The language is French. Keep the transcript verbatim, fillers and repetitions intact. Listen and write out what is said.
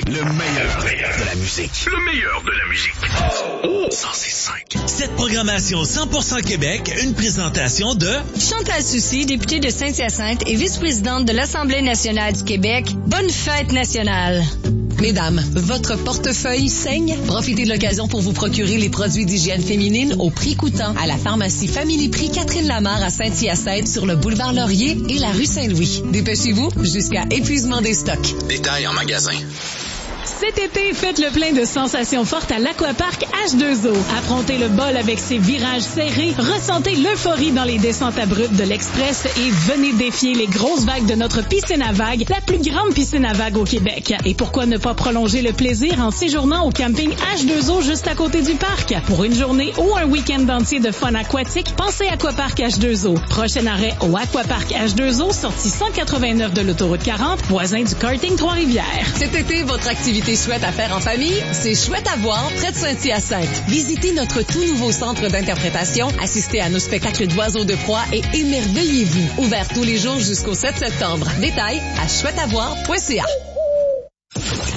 Le meilleur de la musique. Le meilleur de la musique. Oh! cent six cinq. Cette programmation cent pour cent Québec, une présentation de Chantal Soucy, députée de Saint-Hyacinthe et vice-présidente de l'Assemblée nationale du Québec. Bonne fête nationale! Mesdames, votre portefeuille saigne? Profitez de l'occasion pour vous procurer les produits d'hygiène féminine au prix coûtant à la pharmacie Family Prix Catherine Lamarre à Saint-Hyacinthe sur le boulevard Laurier et la rue Saint-Louis. Dépêchez-vous jusqu'à épuisement des stocks. Détails en magasin. Cet été, faites le plein de sensations fortes à l'Aquapark H deux O. Affrontez le bol avec ses virages serrés, ressentez l'euphorie dans les descentes abruptes de l'Express et venez défier les grosses vagues de notre piscine à vagues, la plus grande piscine à vagues au Québec. Et pourquoi ne pas prolonger le plaisir en séjournant au camping H deux O juste à côté du parc? Pour une journée ou un week-end entier de fun aquatique, pensez Aquapark H deux O. Prochain arrêt au Aquapark H deux O, sortie cent quatre-vingt-neuf de l'autoroute quarante, voisin du karting Trois-Rivières. Cet été, votre activité chouette à faire en famille, c'est Chouette à voir près de Saint-Hyacinthe. Visitez notre tout nouveau centre d'interprétation, assistez à nos spectacles d'oiseaux de proie et émerveillez-vous. Ouvert tous les jours jusqu'au sept septembre. Détails à chouette à voir point c a.